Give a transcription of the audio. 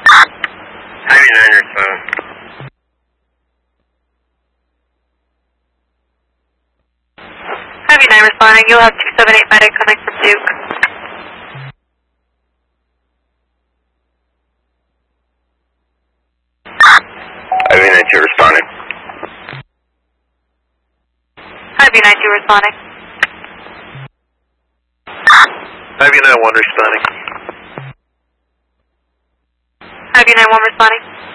Ivy 9 responding. Ivy 9 responding. You'll have 278 medic coming from Duke. Ivy 92 responding. Ivy 92 responding. Ivy 91 responding. Ivy 91 responding.